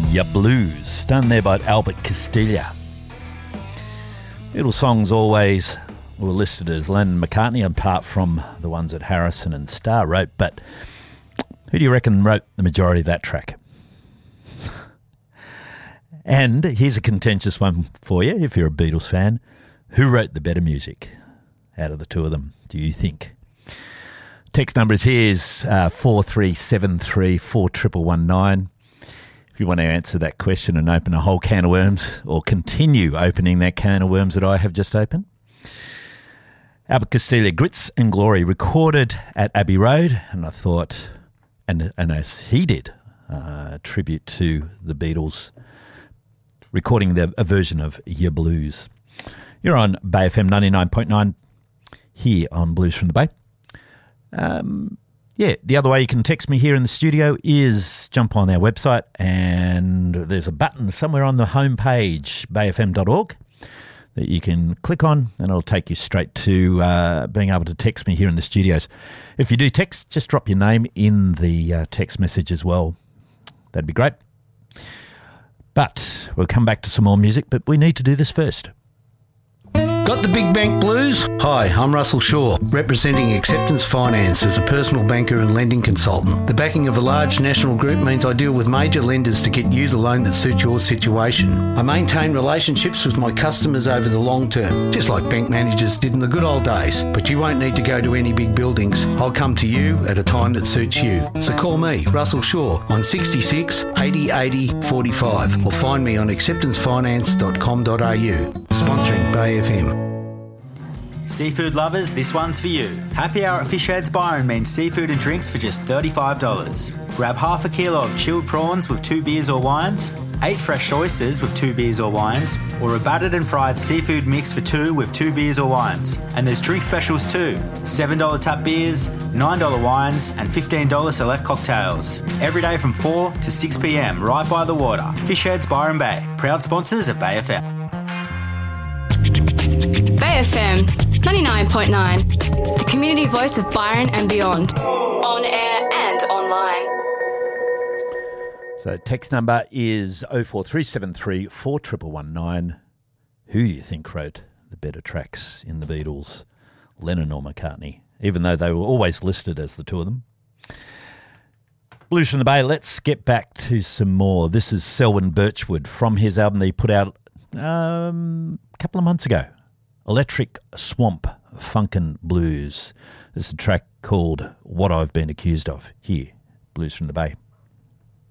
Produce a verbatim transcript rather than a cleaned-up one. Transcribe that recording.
Ya Blues, done there by Albert Castiglia. Beatles songs always were listed as Lennon and McCartney, apart from the ones that Harrison and Starr wrote. But who do you reckon wrote the majority of that track? And here's a contentious one for you, if you're a Beatles fan. Who wrote the better music out of the two of them, do you think? Text number is here is uh, four three seven three, four one one nine. If you want to answer that question and open a whole can of worms, or continue opening that can of worms that I have just opened. Albert Castiglia, Grits and Glory, recorded at Abbey Road, and I thought, and, and as he did, uh, a tribute to the Beatles, recording the, a version of Ya Blues. You're on Bay F M ninety-nine point nine here on Blues from the Bay. Um, yeah, the other way you can text me here in the studio is jump on our website, and there's a button somewhere on the homepage, bay f m dot org, that you can click on, and it'll take you straight to uh, being able to text me here in the studios. If you do text, just drop your name in the uh, text message as well. That'd be great. But we'll come back to some more music, but we need to do this first. Got the big bank blues? Hi, I'm Russell Shaw, representing Acceptance Finance as a personal banker and lending consultant. The backing of a large national group means I deal with major lenders to get you the loan that suits your situation. I maintain relationships with my customers over the long term, just like bank managers did in the good old days. But you won't need to go to any big buildings. I'll come to you at a time that suits you. So call me, Russell Shaw, on sixty-six, eighty, eighty, forty-five, or find me on acceptance finance dot com dot a u. Sponsoring Bay F M. Seafood lovers, this one's for you. Happy Hour at Fish Heads Byron means seafood and drinks for just thirty-five dollars. Grab half a kilo of chilled prawns with two beers or wines, eight fresh oysters with two beers or wines, or a battered and fried seafood mix for two with two beers or wines. And there's drink specials too. seven dollars tap beers, nine dollars wines, and fifteen dollars select cocktails. Every day from four to six p m, right by the water. Fish Heads Byron Bay, proud sponsors of Bay F M. Bay F M ninety-nine point nine, the community voice of Byron and beyond, on air and online. So text number is oh four three seven three, four one one nine. Who do you think wrote the better tracks in the Beatles, Lennon or McCartney, even though they were always listed as the two of them? Blues from the Bay, let's get back to some more. This is Selwyn Birchwood from his album that he put out um, a couple of months ago. Electric Swamp Funkin' Blues. This is a track called What I've Been Accused Of. Here, Blues from the Bay.